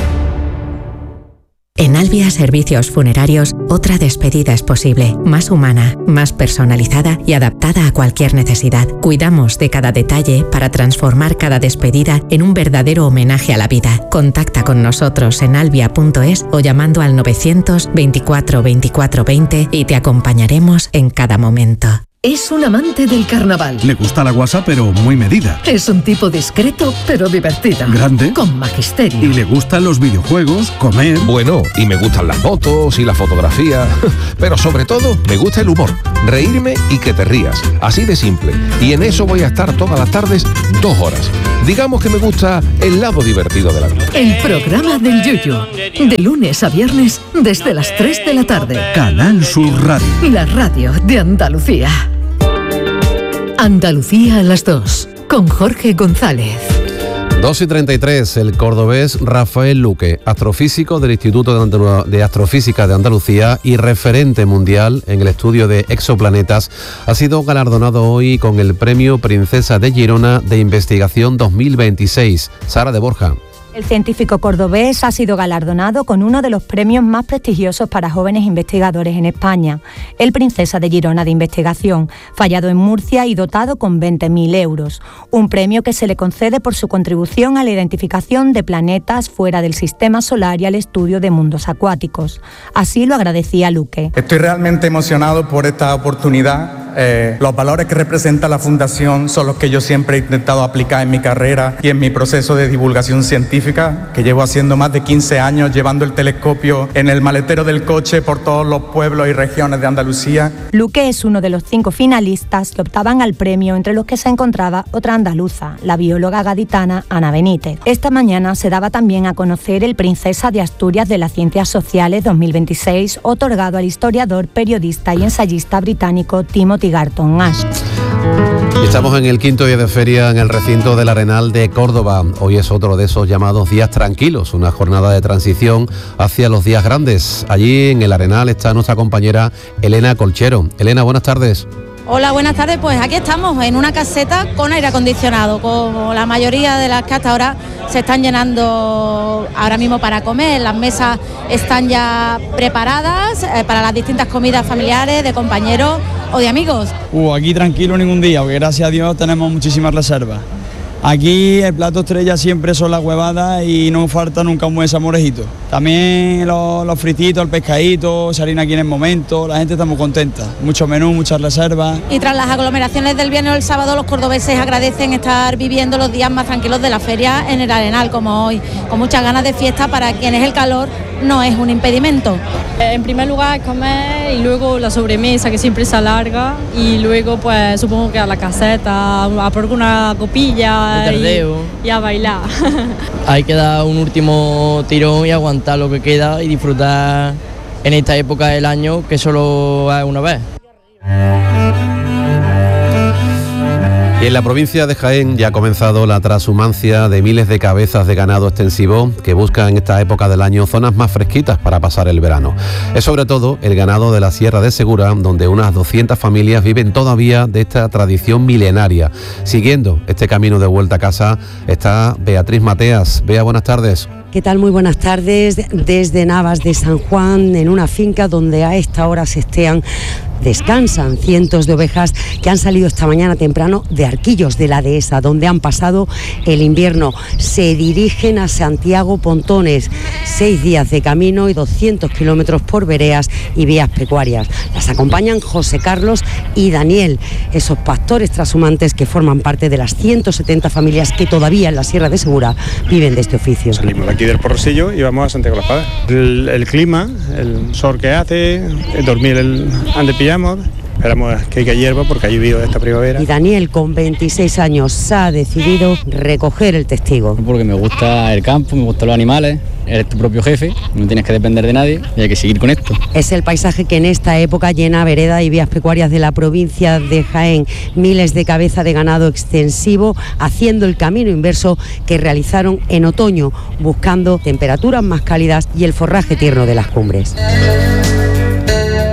En Albia Servicios Funerarios, otra despedida es posible, más humana, más personalizada y adaptada a cualquier necesidad. Cuidamos de cada detalle para transformar cada despedida en un verdadero homenaje a la vida. Contacta con nosotros en albia.es o llamando al 924 24 20 y te acompañaremos en cada momento. Es un amante del carnaval. Le gusta la guasa, pero muy medida. Es un tipo discreto, pero divertido. Grande. Con magisterio. Y le gustan los videojuegos, comer. Bueno, y me gustan las fotos y la fotografía. Pero sobre todo, me gusta el humor. Reírme y que te rías. Así de simple. Y en eso voy a estar todas las tardes 2 horas. Digamos que me gusta el lado divertido de la vida. El programa del Yuyu. De lunes a viernes, desde las 3 de la tarde. Canal Sur Radio. La radio de Andalucía. Andalucía a las 2, con Jorge González. 2:33, el cordobés Rafael Luque, astrofísico del Instituto de Astrofísica de Andalucía y referente mundial en el estudio de exoplanetas, ha sido galardonado hoy con el Premio Princesa de Girona de Investigación 2026. Sara de Borja. El científico cordobés ha sido galardonado con uno de los premios más prestigiosos para jóvenes investigadores en España, el Princesa de Girona de Investigación, fallado en Murcia y dotado con 20.000 euros. Un premio que se le concede por su contribución a la identificación de planetas fuera del sistema solar y al estudio de mundos acuáticos. Así lo agradecía Luque. Estoy realmente emocionado por esta oportunidad. Los valores que representa la Fundación son los que yo siempre he intentado aplicar en mi carrera y en mi proceso de divulgación científica, que llevo haciendo más de 15 años, llevando el telescopio en el maletero del coche por todos los pueblos y regiones de Andalucía. Luque es uno de los 5 finalistas que optaban al premio, entre los que se encontraba otra andaluza, la bióloga gaditana Ana Benítez. Esta mañana se daba también a conocer el Princesa de Asturias de las Ciencias Sociales 2026, otorgado al historiador, periodista y ensayista británico Timothy Garton Ash. Estamos en el 5.º día de feria en el recinto del Arenal de Córdoba. Hoy es otro de esos llamados días tranquilos, una jornada de transición hacia los días grandes. Allí en el Arenal está nuestra compañera Elena Colchero. Elena, buenas tardes. Hola, buenas tardes. Pues aquí estamos en una caseta con aire acondicionado, como la mayoría de las que hasta ahora se están llenando ahora mismo para comer. Las mesas están ya preparadas para las distintas comidas familiares, de compañeros o de amigos. Aquí tranquilo ningún día, porque gracias a Dios tenemos muchísimas reservas. Aquí el plato estrella siempre son las huevadas y no falta nunca un buen salmorejito. También los frititos, el pescadito, salir aquí en el momento, la gente está muy contenta. Muchos menús, muchas reservas. Y tras las aglomeraciones del viernes o el sábado, los cordobeses agradecen estar viviendo los días más tranquilos de la feria en el Arenal, como hoy, con muchas ganas de fiesta para quienes el calor no es un impedimento. En primer lugar comer y luego la sobremesa, que siempre se alarga, y luego pues supongo que a la caseta, a por una copilla y a bailar. Hay que dar un último tirón y aguantar lo que queda y disfrutar en esta época del año, que solo es una vez. Y en la provincia de Jaén ya ha comenzado la transhumancia de miles de cabezas de ganado extensivo que buscan en esta época del año zonas más fresquitas para pasar el verano. Es sobre todo el ganado de la Sierra de Segura, donde unas 200 familias viven todavía de esta tradición milenaria. Siguiendo este camino de vuelta a casa está Beatriz Mateas. Bea, buenas tardes. ¿Qué tal? Muy buenas tardes. Desde Navas de San Juan, en una finca donde a esta hora descansan cientos de ovejas que han salido esta mañana temprano de Arquillos, de la Dehesa, donde han pasado el invierno. Se dirigen a Santiago Pontones, 6 días de camino y 200 kilómetros por veredas y vías pecuarias. Las acompañan José Carlos y Daniel, esos pastores transhumantes que forman parte de las 170 familias que todavía en la Sierra de Segura viven de este oficio. Salimos de aquí del Porrosillo y vamos a Santiago de la Espada. El clima, el sol que hace, el dormir antes pillamos. Esperamos que haya hierba porque ha llovido esta primavera. Y Daniel, con 26 años, ha decidido recoger el testigo. Porque me gusta el campo, me gustan los animales, eres tu propio jefe, no tienes que depender de nadie y hay que seguir con esto. Es el paisaje que en esta época llena veredas y vías pecuarias de la provincia de Jaén. Miles de cabezas de ganado extensivo haciendo el camino inverso que realizaron en otoño, buscando temperaturas más cálidas y el forraje tierno de las cumbres.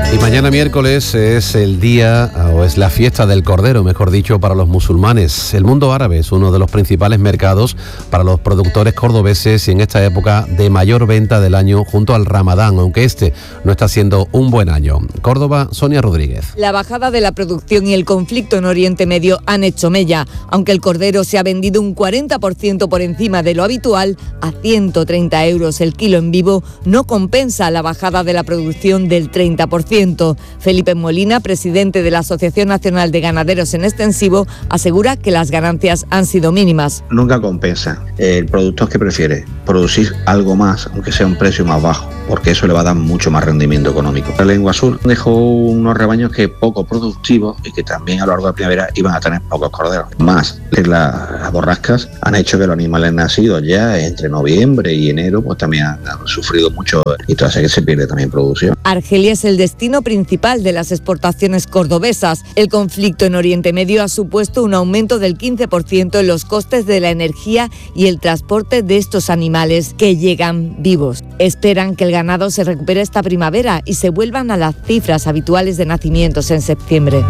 Y mañana miércoles es el día, o es la fiesta del Cordero, mejor dicho, para los musulmanes. El mundo árabe es uno de los principales mercados para los productores cordobeses y en esta época de mayor venta del año junto al Ramadán, aunque este no está siendo un buen año. Córdoba, Sonia Rodríguez. La bajada de la producción y el conflicto en Oriente Medio han hecho mella. Aunque el cordero se ha vendido un 40% por encima de lo habitual, a 130 euros el kilo en vivo, no compensa la bajada de la producción del 30%. Felipe Molina, presidente de la Asociación Nacional de Ganaderos en Extensivo, asegura que las ganancias han sido mínimas. Nunca compensa. El productor que prefiere producir algo más, aunque sea un precio más bajo, porque eso le va a dar mucho más rendimiento económico. La Lengua Sur dejó unos rebaños que poco productivos y que también a lo largo de la primavera iban a tener pocos corderos. Más las borrascas han hecho que los animales nacidos ya entre noviembre y enero pues también han sufrido mucho y todo hace que se pierde también producción. Argelia es el destino principal de las exportaciones cordobesas. El conflicto en Oriente Medio ha supuesto un aumento del 15% en los costes de la energía y el transporte de estos animales que llegan vivos. Esperan que el ganado se recupere esta primavera y se vuelvan a las cifras habituales de nacimientos en septiembre.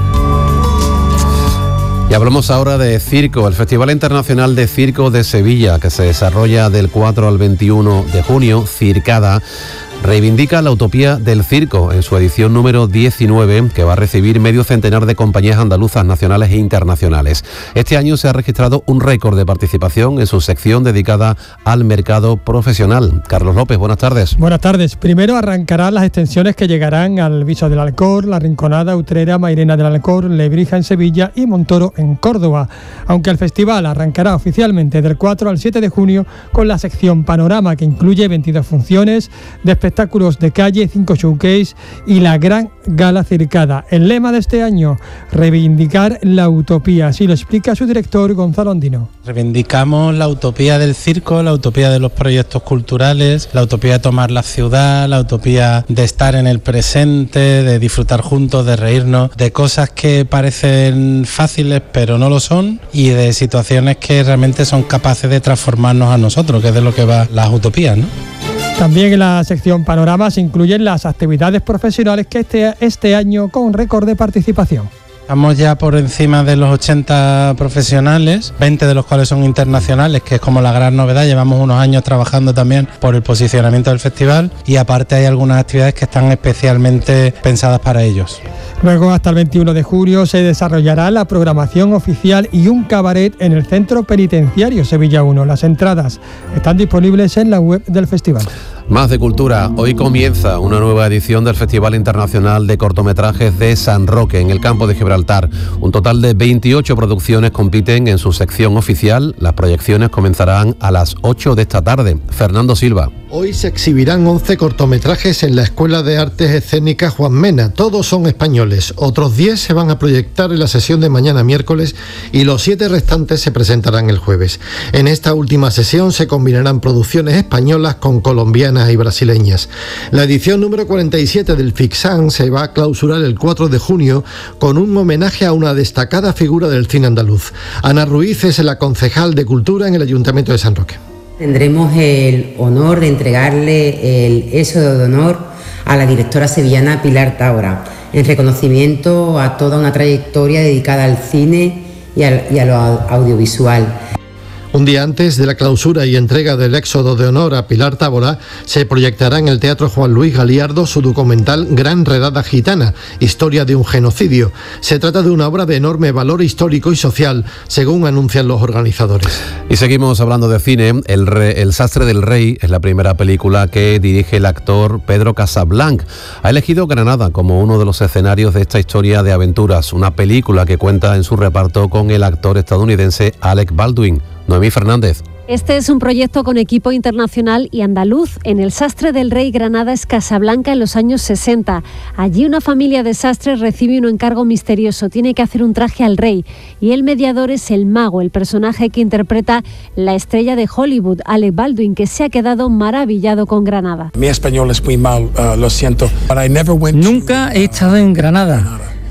Y hablamos ahora de circo, el Festival Internacional de Circo de Sevilla, que se desarrolla del 4 al 21 de junio, Circada, reivindica la utopía del circo en su edición número 19, que va a recibir medio centenar de compañías andaluzas nacionales e internacionales. Este año se ha registrado un récord de participación en su sección dedicada al mercado profesional. Carlos López, buenas tardes. Buenas tardes. Primero arrancarán las extensiones que llegarán al Viso del Alcor, La Rinconada, Utrera, Mairena del Alcor, Lebrija en Sevilla y Montoro en Córdoba. Aunque el festival arrancará oficialmente del 4 al 7 de junio con la sección Panorama, que incluye 22 funciones de espectáculos de calle, 5 showcase y la gran gala Circada. El lema de este año, reivindicar la utopía, así lo explica su director Gonzalo Andino. Reivindicamos la utopía del circo, la utopía de los proyectos culturales, la utopía de tomar la ciudad, la utopía de estar en el presente, de disfrutar juntos, de reírnos, de cosas que parecen fáciles pero no lo son y de situaciones que realmente son capaces de transformarnos a nosotros, que es de lo que va las utopías, ¿no? También en la sección Panorama se incluyen las actividades profesionales que este año con récord de participación. Estamos ya por encima de los 80 profesionales, 20 de los cuales son internacionales, que es como la gran novedad. Llevamos unos años trabajando también por el posicionamiento del festival y aparte hay algunas actividades que están especialmente pensadas para ellos. Luego, hasta el 21 de julio, se desarrollará la programación oficial y un cabaret en el Centro Penitenciario Sevilla 1. Las entradas están disponibles en la web del festival. Más de cultura. Hoy comienza una nueva edición del Festival Internacional de Cortometrajes de San Roque, en el campo de Gibraltar. Un total de 28 producciones compiten en su sección oficial. Las proyecciones comenzarán a las 8 de esta tarde. Fernando Silva. Hoy se exhibirán 11 cortometrajes en la Escuela de Artes Escénicas Juan Mena. Todos son españoles. Otros 10 se van a proyectar en la sesión de mañana miércoles y los 7 restantes se presentarán el jueves. En esta última sesión se combinarán producciones españolas con colombianas y brasileñas. La edición número 47 del FICSAN se va a clausurar el 4 de junio con un homenaje a una destacada figura del cine andaluz. Ana Ruiz es la concejal de Cultura en el Ayuntamiento de San Roque. Tendremos el honor de entregarle el Éxodo de Honor a la directora sevillana Pilar Taura, en reconocimiento a toda una trayectoria dedicada al cine y a lo audiovisual. Un día antes de la clausura y entrega del Éxodo de Honor a Pilar Tábora, se proyectará en el Teatro Juan Luis Galiardo su documental Gran Redada Gitana, historia de un genocidio. Se trata de una obra de enorme valor histórico y social, según anuncian los organizadores. Y seguimos hablando de cine. El Sastre del Rey es la primera película que dirige el actor Pedro Casablanc. Ha elegido Granada como uno de los escenarios de esta historia de aventuras, una película que cuenta en su reparto con el actor estadounidense Alec Baldwin. Noemí Fernández. Este es un proyecto con equipo internacional y andaluz. En el Sastre del Rey, Granada es Casablanca en los años 60. Allí una familia de sastres recibe un encargo misterioso. Tiene que hacer un traje al rey y el mediador es el mago, el personaje que interpreta la estrella de Hollywood, Alec Baldwin, que se ha quedado maravillado con Granada. Mi español es muy mal, lo siento. Nunca he estado en Granada.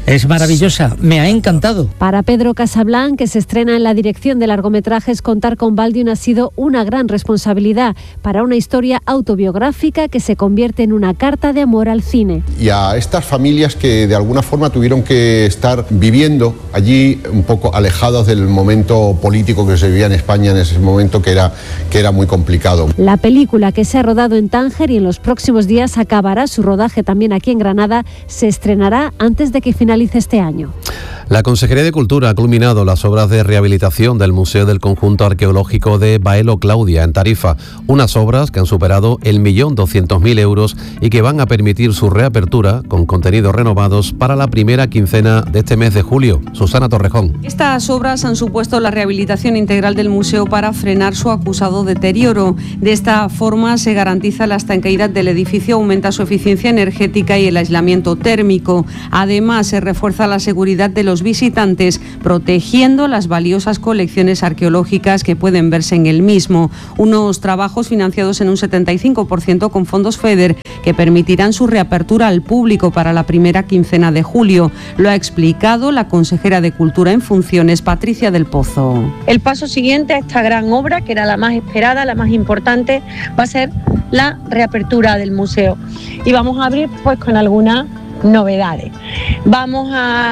Es maravillosa, me ha encantado. Para Pedro Casablanc, que se estrena en la dirección de largometrajes, contar con Baldwin ha sido una gran responsabilidad para una historia autobiográfica que se convierte en una carta de amor al cine. Y a estas familias que de alguna forma tuvieron que estar viviendo allí un poco alejados del momento político que se vivía en España en ese momento, que era muy complicado. La película, que se ha rodado en Tánger y en los próximos días acabará su rodaje también aquí en Granada, se estrenará antes de que finalice este año. La Consejería de Cultura ha culminado las obras de rehabilitación del Museo del Conjunto Arqueológico de Baelo Claudia, en Tarifa. Unas obras que han superado el 1.200.000 euros y que van a permitir su reapertura con contenidos renovados para la primera quincena de este mes de julio. Susana Torrejón. Estas obras han supuesto la rehabilitación integral del museo para frenar su acusado deterioro. De esta forma se garantiza la estanqueidad del edificio, aumenta su eficiencia energética y el aislamiento térmico. Además, se refuerza la seguridad de los visitantes, protegiendo las valiosas colecciones arqueológicas que pueden verse en el mismo. Unos trabajos financiados en un 75% con fondos FEDER que permitirán su reapertura al público para la primera quincena de julio. Lo ha explicado la consejera de Cultura en funciones, Patricia del Pozo. El paso siguiente a esta gran obra, que era la más esperada, la más importante, va a ser la reapertura del museo. Y vamos a abrir pues con algunas novedades. Vamos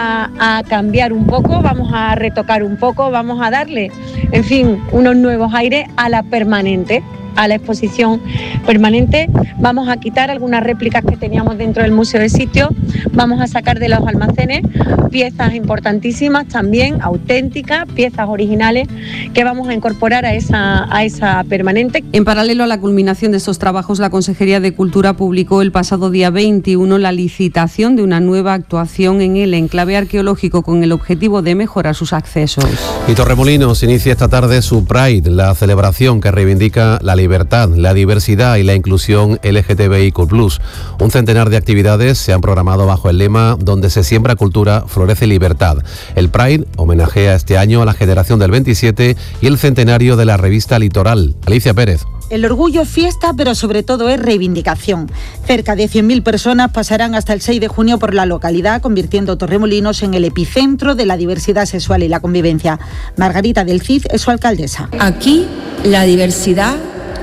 a cambiar un poco, vamos a retocar un poco, vamos a darle, en fin, unos nuevos aires a la permanente, a la exposición permanente. Vamos a quitar algunas réplicas que teníamos dentro del museo de sitio, vamos a sacar de los almacenes piezas importantísimas también, auténticas, piezas originales que vamos a incorporar a esa permanente. En paralelo a la culminación de estos trabajos, la Consejería de Cultura publicó el pasado día 21 la licitación de una nueva actuación en el enclave arqueológico con el objetivo de mejorar sus accesos. Y Torremolinos inicia esta tarde su Pride, la celebración que reivindica la libertad, la diversidad y la inclusión LGTBIQ+. Un centenar de actividades se han programado bajo el lema "Donde se siembra cultura, florece libertad". El Pride homenajea este año a la generación del 27 y el centenario de la revista Litoral. Alicia Pérez. El orgullo es fiesta, pero sobre todo es reivindicación. Cerca de 100.000 personas pasarán hasta el 6 de junio por la localidad, convirtiendo Torremolinos en el epicentro de la diversidad sexual y la convivencia. Margarita del Cid es su alcaldesa. Aquí la diversidad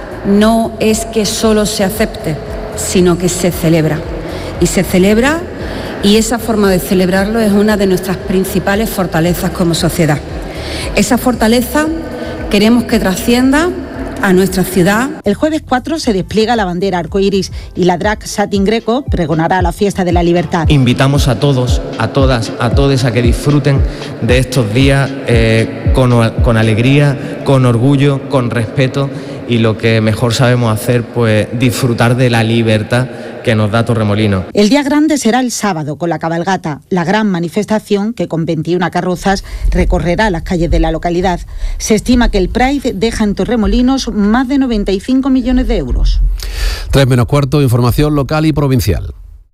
no es que solo se acepte, sino que se celebra. Y se celebra, y esa forma de celebrarlo es una de nuestras principales fortalezas como sociedad. Esa fortaleza queremos que trascienda a nuestra ciudad. El jueves 4 se despliega la bandera arcoíris y la drag Satin Greco pregonará la fiesta de la libertad. Invitamos a todos, a todas, a todos a que disfruten de estos días con alegría, con orgullo, con respeto, y lo que mejor sabemos hacer, pues disfrutar de la libertad que nos da Torremolinos. El día grande será el sábado con la cabalgata, la gran manifestación que con 21 carrozas recorrerá las calles de la localidad. Se estima que el Pride deja en Torremolinos más de 95 millones de euros. 3:15, información local y provincial.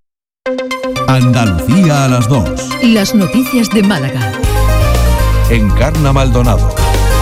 Andalucía a las 2. Las noticias de Málaga. Encarna Maldonado.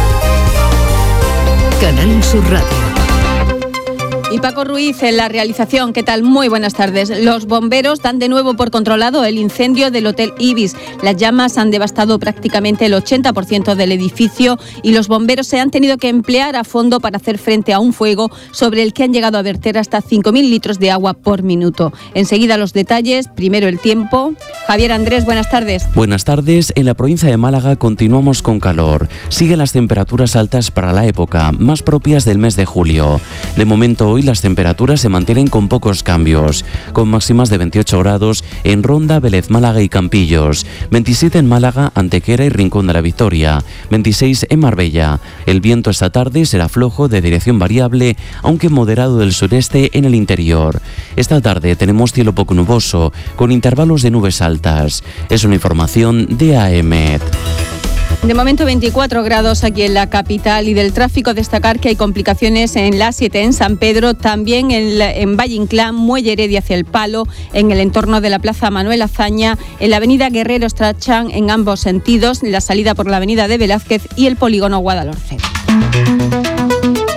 Canal Sur Radio. Y Paco Ruiz en la realización. ¿Qué tal? Muy buenas tardes. Los bomberos dan de nuevo por controlado el incendio del Hotel Ibis. Las llamas han devastado prácticamente el 80% del edificio y los bomberos se han tenido que emplear a fondo para hacer frente a un fuego sobre el que han llegado a verter hasta 5.000 litros de agua por minuto. Enseguida los detalles, primero el tiempo. Javier Andrés, buenas tardes. Buenas tardes. En la provincia de Málaga continuamos con calor. Siguen las temperaturas altas para la época, más propias del mes de julio. De momento hoy las temperaturas se mantienen con pocos cambios, con máximas de 28 grados en Ronda, Vélez, Málaga y Campillos, 27 en Málaga, Antequera y Rincón de la Victoria, 26 en Marbella. El viento esta tarde será flojo de dirección variable, aunque moderado del sureste en el interior. Esta tarde tenemos cielo poco nuboso, con intervalos de nubes altas. Es una información de AEMET. De momento 24 grados aquí en la capital y del tráfico destacar que hay complicaciones en la A7 en San Pedro, también en Valle Inclán, Muelle Heredia hacia el Palo, en el entorno de la Plaza Manuel Azaña, en la avenida Guerrero Strachan en ambos sentidos, la salida por la avenida de Velázquez y el polígono Guadalhorce.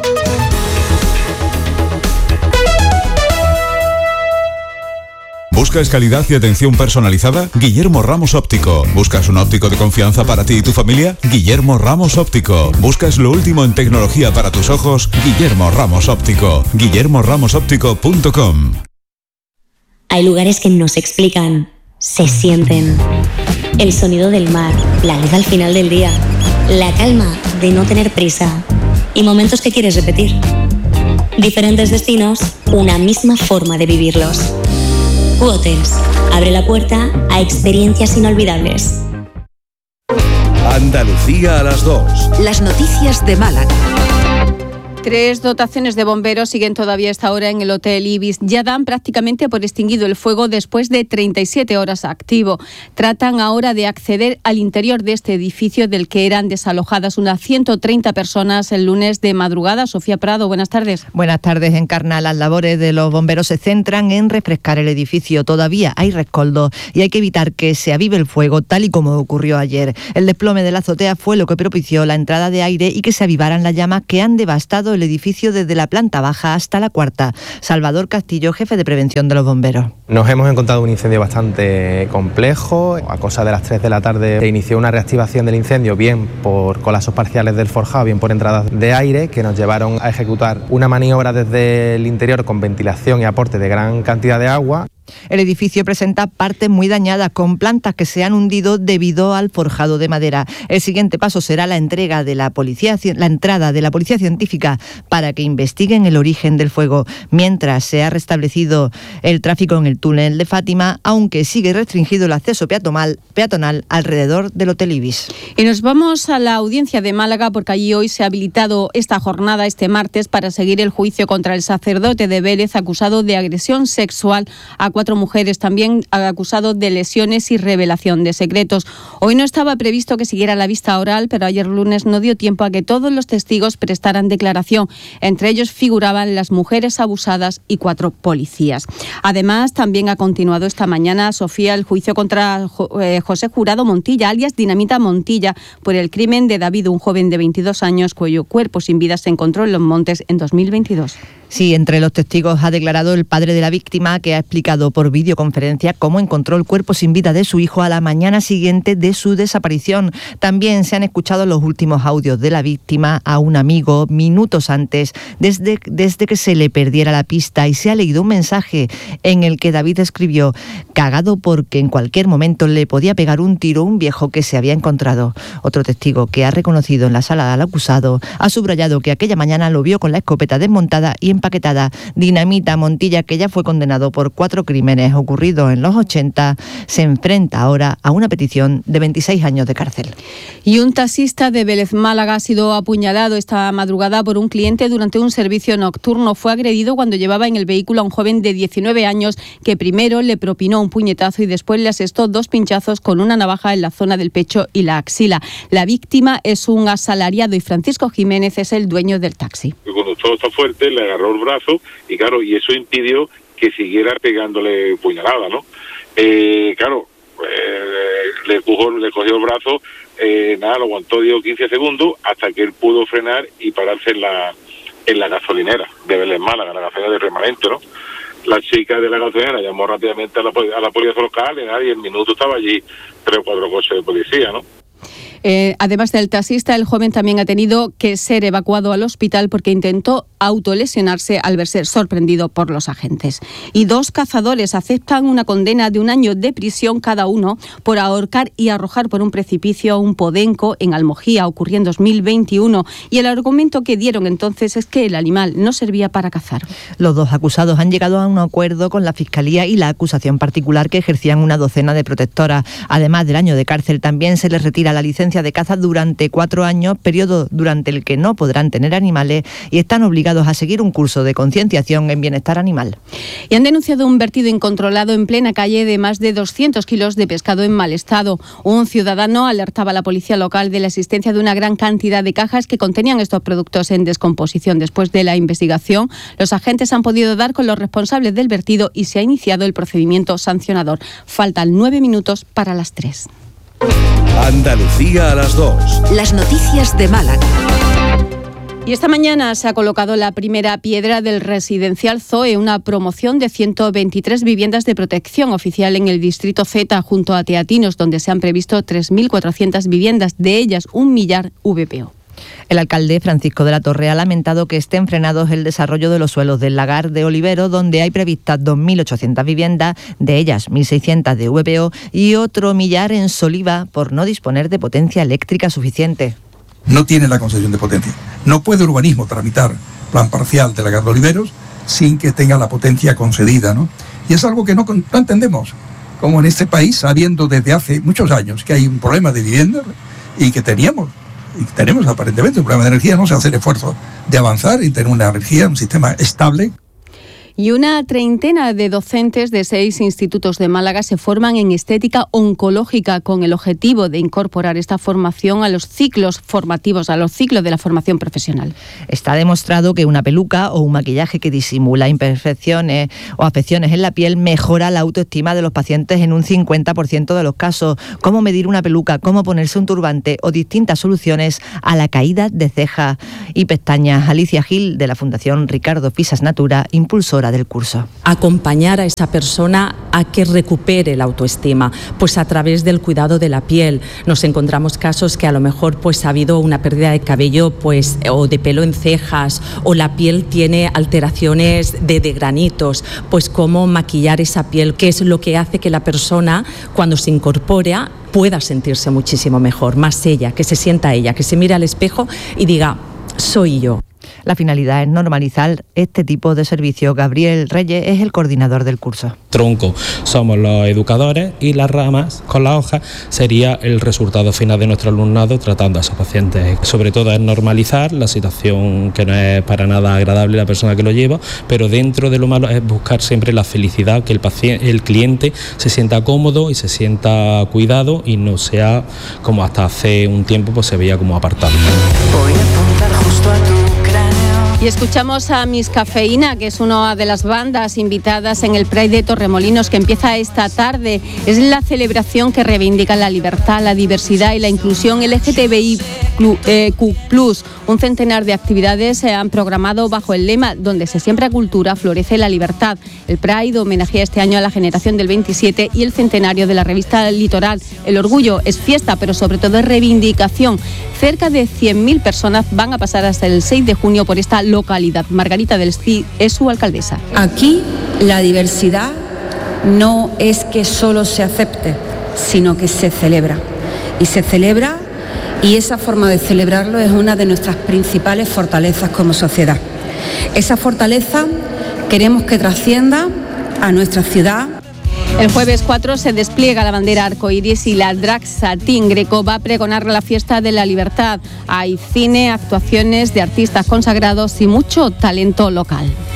¿Buscas ¿Buscas calidad y atención personalizada? Guillermo Ramos Óptico. ¿Buscas un óptico de confianza para ti y tu familia? Guillermo Ramos Óptico. ¿Buscas lo último en tecnología para tus ojos? Guillermo Ramos Óptico. guillermoramosoptico.com. Hay lugares que no se explican, se sienten. El sonido del mar, la luz al final del día, la calma de no tener prisa y momentos que quieres repetir. Diferentes destinos, una misma forma de vivirlos. Q-Hotels abre la puerta a experiencias inolvidables. Andalucía a las 2. Las noticias de Málaga. 3 dotaciones de bomberos siguen todavía a esta hora en el Hotel Ibis. Ya dan prácticamente por extinguido el fuego después de 37 horas activo. Tratan ahora de acceder al interior de este edificio del que eran desalojadas unas 130 personas el lunes de madrugada. Sofía Prado, buenas tardes. Buenas tardes. En Carna, las labores de los bomberos se centran en refrescar el edificio. Todavía hay rescoldos y hay que evitar que se avive el fuego tal y como ocurrió ayer. El desplome de la azotea fue lo que propició la entrada de aire y que se avivaran las llamas que han devastado el edificio desde la planta baja hasta la cuarta. Salvador Castillo, jefe de prevención de los bomberos. Nos hemos encontrado un incendio bastante complejo. A cosa de las 3 de la tarde se inició una reactivación del incendio, bien por colapsos parciales del forjado, bien por entradas de aire, que nos llevaron a ejecutar una maniobra desde el interior con ventilación y aporte de gran cantidad de agua. El edificio presenta partes muy dañadas, con plantas que se han hundido debido al forjado de madera. El siguiente paso será la entrada de la policía científica para que investiguen el origen del fuego, mientras se ha restablecido el tráfico en el túnel de Fátima, aunque sigue restringido el acceso peatonal alrededor del Hotel Ibis. Y nos vamos a la audiencia de Málaga, porque allí hoy se ha habilitado esta jornada, este martes, para seguir el juicio contra el sacerdote de Vélez acusado de agresión sexual a 4 mujeres, también acusado de lesiones y revelación de secretos. Hoy no estaba previsto que siguiera la vista oral, pero ayer lunes no dio tiempo a que todos los testigos prestaran declaración. Entre ellos figuraban las mujeres abusadas y 4 policías. Además, también ha continuado esta mañana, Sofía, el juicio contra José Jurado Montilla, alias Dinamita Montilla, por el crimen de David, un joven de 22 años cuyo cuerpo sin vida se encontró en Los Montes en 2022. Sí, entre los testigos ha declarado el padre de la víctima, que ha explicado por videoconferencia cómo encontró el cuerpo sin vida de su hijo a la mañana siguiente de su desaparición. También se han escuchado los últimos audios de la víctima a un amigo minutos antes, desde que se le perdiera la pista, y se ha leído un mensaje en el que David escribió: cagado porque en cualquier momento le podía pegar un tiro un viejo que se había encontrado. Otro testigo, que ha reconocido en la sala al acusado, ha subrayado que aquella mañana lo vio con la escopeta desmontada y empaquetada. Dinamita Montilla, que ya fue condenado por 4 crímenes ocurridos en los 80, se enfrenta ahora a una petición de 26 años de cárcel. Y un taxista de Vélez, Málaga, ha sido apuñalado esta madrugada por un cliente durante un servicio nocturno. Fue agredido cuando llevaba en el vehículo a un joven de 19 años que primero le propinó un puñetazo y después le asestó 2 pinchazos con una navaja en la zona del pecho y la axila. La víctima es un asalariado y Francisco Jiménez es el dueño del taxi. El conductor está fuerte, le agarró el brazo y claro, y eso impidió que siguiera pegándole puñalada, ¿no? Le cogió el brazo, lo aguantó 15 segundos hasta que él pudo frenar y pararse en la gasolinera de Vélez, Málaga, la gasolinera de Remanente, ¿no? La chica de la gasolinera llamó rápidamente a la policía local y en minutos estaba allí 3 o 4 coches de policía, ¿no? Además del taxista, el joven también ha tenido que ser evacuado al hospital porque intentó autolesionarse al verse sorprendido por los agentes. Y 2 cazadores aceptan una condena de 1 año de prisión cada uno por ahorcar y arrojar por un precipicio a un podenco en Almojía, ocurrió en 2021. Y el argumento que dieron entonces es que el animal no servía para cazar. Los 2 acusados han llegado a un acuerdo con la Fiscalía y la acusación particular, que ejercían una docena de protectoras. Además del año de cárcel, también se les retira la licencia de caza durante 4 años, periodo durante el que no podrán tener animales, y están obligados a seguir un curso de concienciación en bienestar animal. Y han denunciado un vertido incontrolado en plena calle de más de 200 kilos de pescado en mal estado. Un ciudadano alertaba a la policía local de la existencia de una gran cantidad de cajas que contenían estos productos en descomposición. Después de la investigación, los agentes han podido dar con los responsables del vertido y se ha iniciado el procedimiento sancionador. Faltan 9 minutos para las 3. Andalucía a las 2. Las noticias de Málaga. Y esta mañana se ha colocado la primera piedra del residencial Zoe, una promoción de 123 viviendas de protección oficial en el distrito Z junto a Teatinos, donde se han previsto 3.400 viviendas, de ellas 1 millar VPO. El alcalde Francisco de la Torre ha lamentado que estén frenados el desarrollo de los suelos del lagar de Olivero, donde hay previstas 2.800 viviendas, de ellas 1.600 de VPO y otro millar en Soliva por no disponer de potencia eléctrica suficiente. No tiene la concesión de potencia. No puede urbanismo tramitar plan parcial de lagar de Oliveros sin que tenga la potencia concedida, ¿no? Y es algo que no entendemos, como en este país, sabiendo desde hace muchos años que hay un problema de vivienda y que tenemos aparentemente un problema de energía, no se hace el esfuerzo de avanzar y tener una energía, un sistema estable. Y una treintena de docentes de 6 institutos de Málaga se forman en estética oncológica con el objetivo de incorporar esta formación a los ciclos formativos, a los ciclos de la formación profesional. Está demostrado que una peluca o un maquillaje que disimula imperfecciones o afecciones en la piel mejora la autoestima de los pacientes en un 50% de los casos. Cómo medir una peluca, cómo ponerse un turbante o distintas soluciones a la caída de cejas y pestañas. Alicia Gil, de la Fundación Ricardo Fisas Natura, impulsora del curso. Acompañar a esa persona a que recupere la autoestima, pues a través del cuidado de la piel. Nos encontramos casos que a lo mejor pues ha habido una pérdida de cabello pues o de pelo en cejas, o la piel tiene alteraciones de granitos, pues cómo maquillar esa piel, que es lo que hace que la persona cuando se incorpora pueda sentirse muchísimo mejor, más ella, que se sienta ella, que se mire al espejo y diga, soy yo. La finalidad es normalizar este tipo de servicio. Gabriel Reyes es el coordinador del curso. Tronco somos los educadores y las ramas con la hoja sería el resultado final de nuestro alumnado tratando a esos pacientes. Sobre todo es normalizar la situación que no es para nada agradable la persona que lo lleva, pero dentro de lo malo es buscar siempre la felicidad, que el cliente se sienta cómodo y se sienta cuidado y no sea como hasta hace un tiempo pues se veía como apartado. Voy a apuntar justo a tu y escuchamos a Miss Cafeína, que es una de las bandas invitadas en el Pride de Torremolinos, que empieza esta tarde. Es la celebración que reivindica la libertad, la diversidad y la inclusión LGTBIQ+. Un centenar de actividades se han programado bajo el lema "Donde se siembra cultura, florece la libertad". El Pride homenajea este año a la generación del 27 y el centenario de la revista Litoral. El orgullo es fiesta, pero sobre todo es reivindicación. Cerca de 100.000 personas van a pasar hasta el 6 de junio por esta localidad. Margarita del Cid es su alcaldesa. Aquí la diversidad no es que solo se acepte, sino que se celebra. Y se celebra, y esa forma de celebrarlo es una de nuestras principales fortalezas como sociedad. Esa fortaleza queremos que trascienda a nuestra ciudad. El jueves 4 se despliega la bandera arcoiris y la drag satín greco va a pregonar la fiesta de la libertad. Hay cine, actuaciones de artistas consagrados y mucho talento local.